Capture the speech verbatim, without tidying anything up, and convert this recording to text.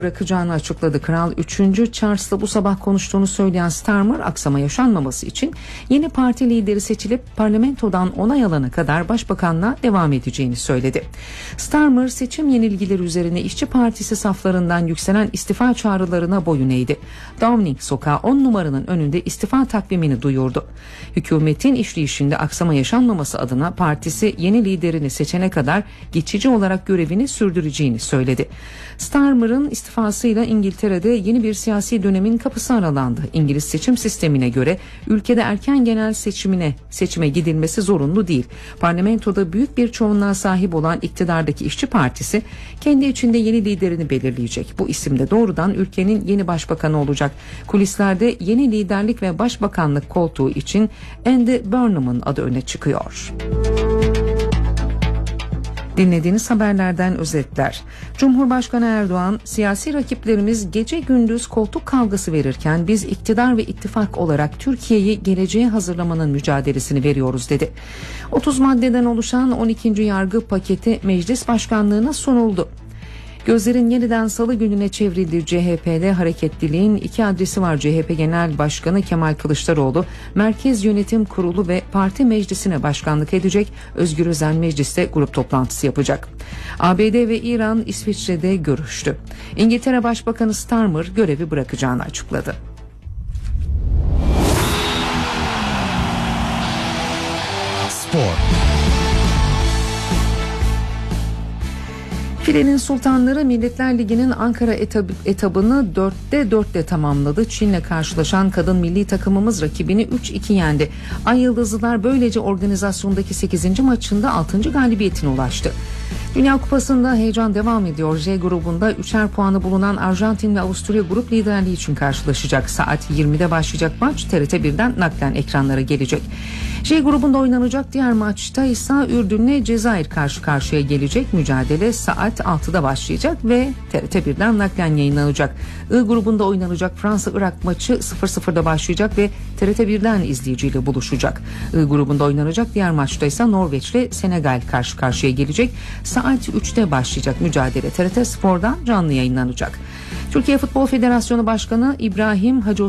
bırakacağını açıkladı. Kral üçüncü Charles'la bu sabah konuştuğunu söyleyen Starmer, aksama yaşanmaması için yeni parti lideri seçilip parlamentodan onay alana kadar başbakanlığa devam edeceğini söyledi. Starmer, seçim yenilgileri üzerine İşçi Partisi saflarından yükselen istifa çağrılarına boyun eğdi. Downing Sokağı on numaranın önünde istifa takvimini duyurdu. Hükümetin işleyişinde aksama yaşanmaması adına partisi yeni liderini seçene kadar geçici olarak görevini sürdüreceğini söyledi. Starmer'ın istifasıyla İngiltere'de yeni bir siyasi dönemin kapısı aralandı. İngiliz seçim sistemine göre ülkede erken genel seçimine seçime gidilmesi zorunlu değil. Parlamentoda büyük bir çoğunluğa sahip olan iktidardaki İşçi Partisi kendi içinde yeni liderini belirleyecek. Bu isim de doğrudan ülkenin yeni başbakanı olacak. Kulislerde yeni liderlik ve başbakanlık koltuğu için Andy Burnham'ın adı öne çıkıyor. Dinlediğiniz haberlerden özetler. Cumhurbaşkanı Erdoğan, siyasi rakiplerimiz gece gündüz koltuk kavgası verirken biz iktidar ve ittifak olarak Türkiye'yi geleceğe hazırlamanın mücadelesini veriyoruz dedi. otuz maddeden oluşan on ikinci yargı paketi meclis başkanlığına sunuldu. Gözlerin yeniden salı gününe çevrildiği C H P'de hareketliliğin iki adresi var. C H P Genel Başkanı Kemal Kılıçdaroğlu Merkez Yönetim Kurulu ve Parti Meclisi'ne başkanlık edecek. Özgür Özel mecliste grup toplantısı yapacak. A B D ve İran İsviçre'de görüştü. İngiltere Başbakanı Starmer görevi bırakacağını açıkladı. Spor. Filenin Sultanları Milletler Ligi'nin Ankara etab- etabını dörtte dörtle tamamladı. Çin'le karşılaşan kadın milli takımımız rakibini üç iki yendi. Ay Yıldızlılar böylece organizasyondaki sekizinci maçında altıncı galibiyetine ulaştı. Dünya Kupası'nda heyecan devam ediyor. J grubunda üçer puanı bulunan Arjantin ve Avusturya grup liderliği için karşılaşacak. Saat yirmide başlayacak maç T R T birden naklen ekranlara gelecek. J grubunda oynanacak diğer maçta ise Ürdün'le Cezayir karşı karşıya gelecek. Mücadele saat altıda başlayacak ve T R T birden naklen yayınlanacak. I grubunda oynanacak Fransa-Irak maçı sıfır sıfırda başlayacak ve T R T birden izleyiciyle buluşacak. I grubunda oynanacak diğer maçta ise Norveç'le Senegal karşı karşıya gelecek. Saat üçte başlayacak mücadele T R T Spor'dan canlı yayınlanacak. Türkiye Futbol Federasyonu Başkanı İbrahim Hacı